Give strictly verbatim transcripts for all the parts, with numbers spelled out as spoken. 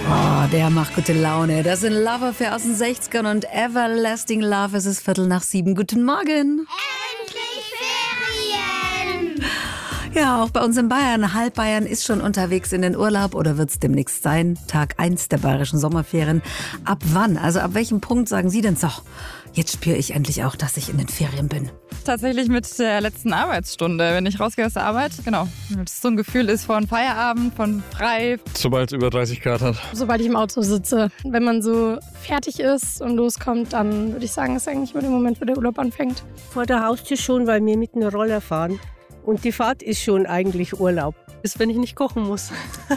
Oh, der macht gute Laune. Das sind Love Affair aus den sechzigern und Everlasting Love. Es ist Viertel nach sieben. Guten Morgen. Endlich Ferien! Ja, auch bei uns in Bayern. Halb Bayern ist schon unterwegs in den Urlaub oder wird es demnächst sein. Tag eins der bayerischen Sommerferien. Ab wann? Also ab welchem Punkt sagen Sie denn so? Jetzt spüre ich endlich auch, dass ich in den Ferien bin. Tatsächlich mit der letzten Arbeitsstunde, wenn ich rausgehe aus der Arbeit, genau. Das so ein Gefühl ist von Feierabend, von frei. Sobald es über dreißig Grad hat. Sobald ich im Auto sitze. Wenn man so fertig ist und loskommt, dann würde ich sagen, ist eigentlich immer der Moment, wo der Urlaub anfängt. Vor der Haustür schon, weil wir mit einem Roller fahren. Und die Fahrt ist schon eigentlich Urlaub. Ist, wenn ich nicht kochen muss.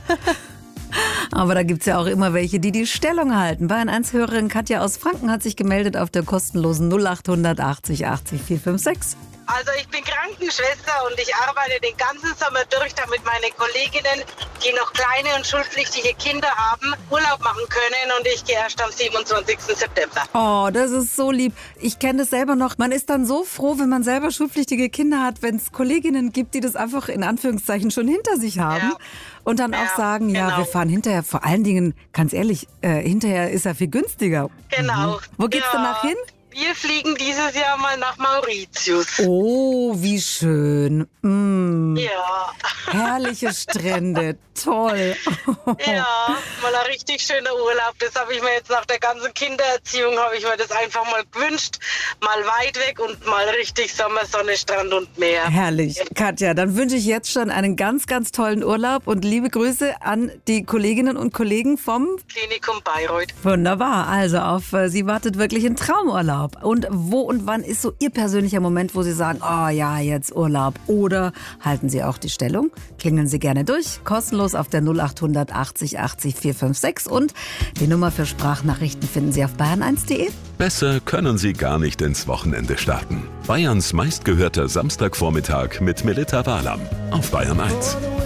Aber da gibt's ja auch immer welche, die die Stellung halten. Bayern eins Hörerin Katja aus Franken hat sich gemeldet auf der kostenlosen null acht achtzig achtzig vier fünf sechs. Also ich bin Krankenschwester und ich arbeite den ganzen Sommer durch, damit meine Kolleginnen, die noch kleine und schulpflichtige Kinder haben, Urlaub machen können und ich gehe erst am siebenundzwanzigsten September. Oh, das ist so lieb. Ich kenne das selber noch. Man ist dann so froh, wenn man selber schulpflichtige Kinder hat, wenn es Kolleginnen gibt, die das einfach in Anführungszeichen schon hinter sich haben. Ja. Und dann Ja, auch sagen, ja, genau. wir fahren hinterher. Vor allen Dingen, ganz ehrlich, äh, hinterher ist er viel günstiger. Genau. Mhm. Wo geht's Ja. danach hin? Wir fliegen dieses Jahr mal nach Mauritius. Oh, wie schön. Mm. Ja. Herrliche Strände. Toll. Ja, mal ein richtig schöner Urlaub. Das habe ich mir jetzt nach der ganzen Kindererziehung, habe ich mir das einfach mal gewünscht. Mal weit weg und mal richtig Sommer, Sonne, Strand und Meer. Herrlich. Katja, dann wünsche ich jetzt schon einen ganz, ganz tollen Urlaub und liebe Grüße an die Kolleginnen und Kollegen vom Klinikum Bayreuth. Wunderbar. Also auf äh, Sie wartet wirklich ein Traumurlaub. Und wo und wann ist so Ihr persönlicher Moment, wo Sie sagen, oh ja, jetzt Urlaub? Oder halten Sie auch die Stellung? Klingeln Sie gerne durch. Kostenlos auf der null acht achtzig achtzig vier fünf sechs. Und die Nummer für Sprachnachrichten finden Sie auf bayern eins punkt de. Besser können Sie gar nicht ins Wochenende starten. Bayerns meistgehörter Samstagvormittag mit Melitta Walam auf Bayern eins.